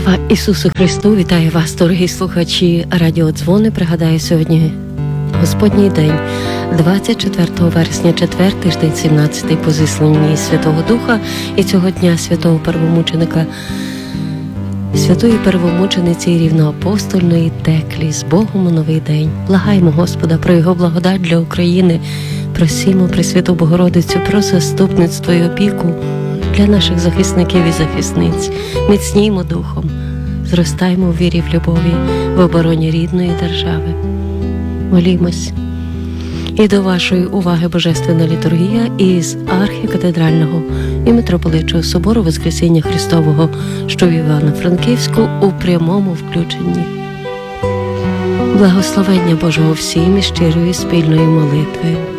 Слава Ісусу Христу! Вітаю вас, дорогі слухачі Радіо Дзвони. Пригадаю, сьогодні Господній день, 24 вересня, четвер, тиждень 17-й по зісланні Святого Духа. І цього дня святого первомученика, святої первомучениці рівноапостольної Теклі. З Богом у новий день. Благаємо Господа про Його благодать для України. Просімо Пресвяту Богородицю про заступництво і опіку для наших захисників і захисниць. Міцнімо духом, зростаємо в вірі, в любові, в обороні рідної держави. Молімось. І до вашої уваги Божественна літургія із архікатедрального і митрополитчого собору Воскресіння Христового, що в Івано-Франківську, у прямому включенні. Благословення Божого всім і щирої спільної молитви.